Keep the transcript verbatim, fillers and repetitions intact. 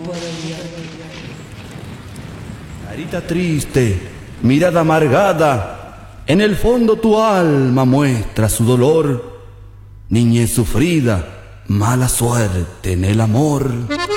puedo olvidarte. Carita triste, mirada amargada, en el fondo tu alma muestra su dolor. Niñez sufrida, mala suerte en el amor.